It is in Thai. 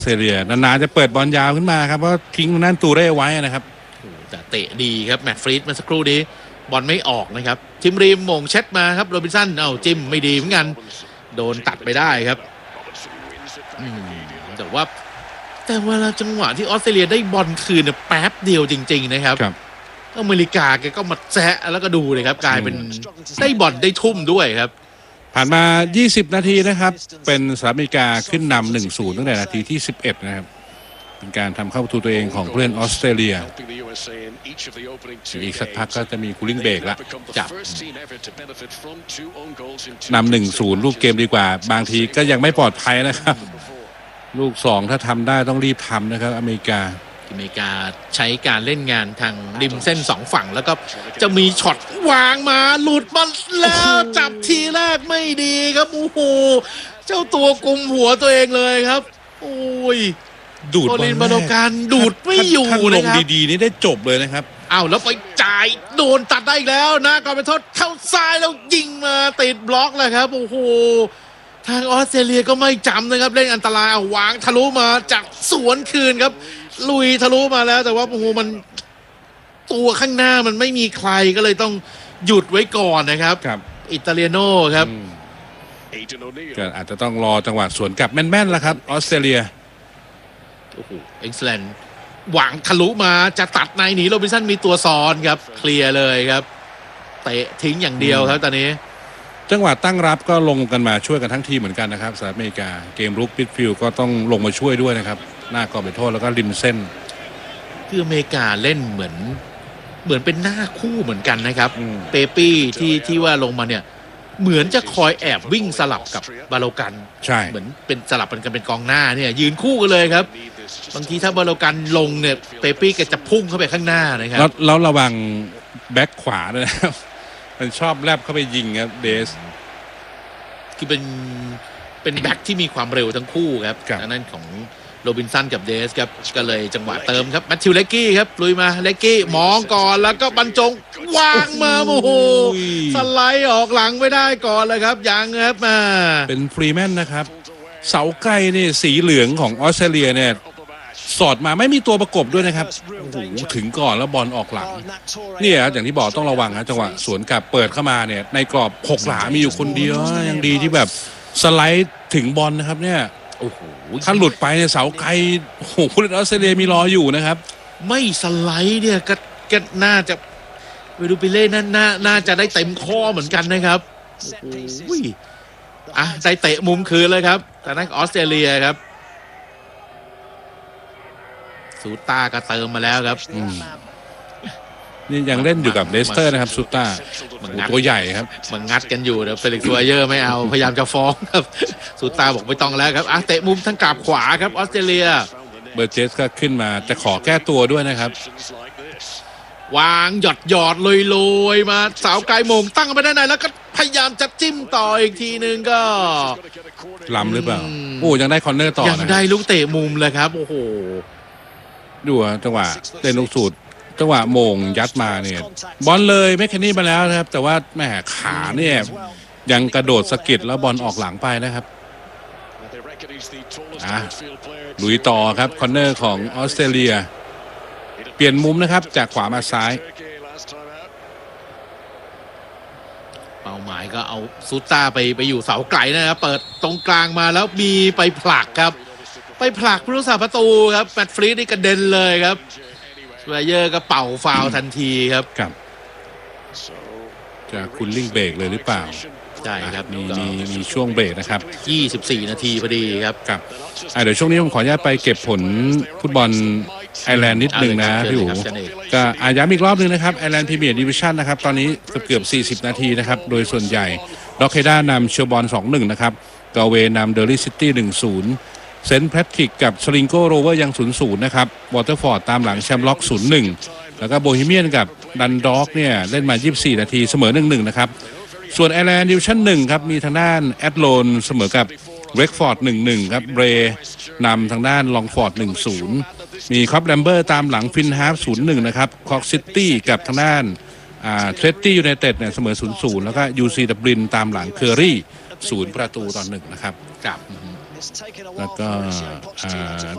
เซเรียนานๆจะเปิดบอลยาวขึ้นมาครับเพราะทิ้งนั่นตูเร่ไว้นะครับแต่เตะดีครับแมตต์ฟรีดเมื่อสักครู่นี้บอลไม่ออกนะครับทิมรีมมงเช็ดมาครับโรบินสันจิ้มไม่ดีเหมือนกันโดนตัดไปได้ครับแต่เวลาจังหวะที่ออสเตรเลียได้บอลคืนแป๊บเดียวจริงๆนะครับอเมริกาแกก็มาแซะแล้วก็ดูเลยครับกลายเป็นได้บอลได้ทุ่มด้วยครับผ่านมา20นาทีนะครับเป็นสหรัฐอเมริกาขึ้นนำ 1-0 ตั้งแต่นาทีที่11นะครับเป็นการทำเข้าประตูตัวเองของผู้เล่นออสเตรเลียอีกสักพักก็จะมีคูลิ่งเบรกละจับนำ 1-0 ลูกเกมดีกว่าบางทีก็ยังไม่ปลอดภัยนะครับลูก2ถ้าทำได้ต้องรีบทำนะครับอเมริกาใช้การเล่นงานทางริมเส้น2ฝั่งแล้วก็จะมีช็อตวางมาหลุดมาแล้วจับทีแรกไม่ดีครับโอ้โหเจ้าตัวกุมหัวตัวเองเลยครับโอ้ยดูดบอลบอลการดูดไม่อยู่นะครับลงดีๆนี่ได้จบเลยนะครับแล้วไปจ่ายโดนตัดได้อีกแล้วนะก่อนไปโทษเข้าซ้ายแล้วยิงมาติดบล็อกเลยครับโอ้โหทางออสเตรเลียก็ไม่จำนะครับเล่นอันตรายวางทะลุมาจากสวนคืนครับลุยทะลุมาแล้วแต่ว่าโอ้โหมันตัวข้างหน้ามันไม่มีใครก็เลยต้องหยุดไว้ก่อนนะครับอิตาเลียโน่ครับก็อาจจะต้องรอจังหวะสวนกลับแม่นๆแล้วครับออสเตรเลียโอ้โหเอ็กซ์แลนด์หวังทะลุมาจะตัดในหนีโรบินสันมีตัวซ้อนครับเคลียร์เลยครับเตะทิ้งอย่างเดียวครับตอนนี้จังหวะตั้งรับก็ลงกันมาช่วยกันทั้งทีมเหมือนกันนะครับสหรัฐอเมริกาเกมรุกมิดฟิลด์ก็ต้องลงมาช่วยด้วยนะครับหน้ากรอบเขตโทษแล้วก็ริมเส้นคืออเมริกาเล่นเหมือนเป็นหน้าคู่เหมือนกันนะครับเปปี้ที่ว่าลงมาเนี่ยเหมือนจะคอยแอบวิ่งสลับกับบาโลกันใช่เหมือนเป็นสลับกันเป็นกองหน้าเนี่ยยืนคู่กันเลยครับบางทีถ้าบาโลกันลงเนี่ยเปปี้ก็จะพุ่งเข้าไปข้างหน้านะครับแล้วระวังแบ็คขวาด้วยนะครับมันชอบแลบเข้าไปยิงครับเดสคือเป็นแบ็คที่มีความเร็วทั้งคู่ครับนั่นของโรบินสันกับเดสครับก็เลยจังหวะเติมครับแมทธิวเลกกี้ครับลุยมาเลกกี้มองก่อนแล้วก็บรรจงวางมาโอ้โหสไลด์ออกหลังไม่ได้ก่อนเลยครับยังครับมาเป็นฟรีแมนนะครับเสาไกลนี่สีเหลืองของออสเตรเลียเนี่ยสอดมาไม่มีตัวประกบด้วยนะครับโอ้โหถึงก่อนแล้วบอลออกหลังเนี่ยอย่างที่บอกต้องระวังนะจังหวะสวนกลับเปิดเข้ามาเนี่ยในกรอบ6หลามีอยู่คนเดียวยังดีที่แบบสไลด์ถึงบอลนะครับเนี่ยโอ้โหถ้าหลุดไปเนี่ยเสาไกลโอ้โหผู้เล่นออสเตรเลียมีรออยู่นะครับไม่สไลด์เนี่ยก็น่าจะไปดูไปเล่นน่าจะได้เต็มข้อเหมือนกันนะครับโอ้ยได้เตะมุมคืนเลยครับแต่นั่นออสเตรเลียครับซูต้าก็เติมมาแล้วครับนี่ยังเล่นอยู่กับเลสเตอร์นะครับซูต้าตัวใหญ่ครับมันงัดกันอยู่เฟลิกซ์ซัวเยอร์ไม่เอาพยายามจะฟ้องครับซูต้าบอกไม่ต้องแล้วครับเตะมุมทั้งกราบขวาครับออสเตรเลียเบอร์เจสก็ขึ้นมาจะขอแก้ตัวด้วยนะครับวางหยอดลอยมาสาวไกลมงตั้งไปด้านในแล้วก็พยายามจะจิ้มต่ออีกทีนึงก็ล้ำหรือเปล่าโอ้ยังได้คอร์เนอร์ต่อยังได้ลูกเตะมุมเลยครับโอ้โหดูจังหวะเล่นลูกสูตรจังหวะโมงยัดมาเนี่ยบอลเลยแมคเคนนี่มาแล้วนะครับแต่ว่าแม่ขาเนี่ยยังกระโดดสะกิดแล้วบอลออกหลังไปนะครับลุยต่อครับคอร์เนอร์ของออสเตรเลียเปลี่ยนมุมนะครับจากขวามาซ้ายเป้าหมายก็เอาซูต้าไปอยู่เสาไกลนะครับเปิดตรงกลางมาแล้วมีไปผลักครับไปผลักผู้รักษาประตูครับแมตต์ฟรีดนี่กระเด็นเลยครับสวายเยอร์ก็เป่าฟาวทันทีครับจะคุณลิ่งเบรกเลยหรือเปล่าใช่ครับมีช่วงเบรกนะครับ 24นาทีพอดีครับเดี๋ยวช่วงนี้ผมขออนุญาตไปเก็บผลฟุตบอลไอร์แลนด์นิดนึงนะพี่อู๋ก็ย้ำอีกรอบนึงนะครับไอร์แลนด์พรีเมียร์ดิวิชั่นนะครับตอนนี้เกือบ40นาทีนะครับโดยส่วนใหญ่ด็อกเคด้านำเชลบอล 2-1 นะครับกาเวนำเดอร์ลี่ซิตี้ 1-0 เซนต์แพทริกกับสลิงโกโรเวอร์ยัง 0-0 นะครับวอเตอร์ฟอร์ดตามหลังแชมป์ล็อก 0-1 แล้วก็โบฮีเมียนกับดันด็อกเนี่ยเล่นมา24นาทีเสมอ 1-1 นะครับส่วนไอร์แลนด์ดิวิชั่น 1ครับมีทางด้านแอตโลนเสมอกับเรกฟอร์ด 1-1 ครับเบรนำทางด้านลองฟอร์ด 1-0 มีคอปแลมเบอร์ตามหลังฟินฮาร์ฟ 0-1 นะครับคอกซิตี้กับทางด้านเทรตตี้ยูไนเต็ดเนี่ยเสมอ 0-0 แล้วก็ยูซีดับลินตามหลังเคอรี่0-1นะครับแล้วก็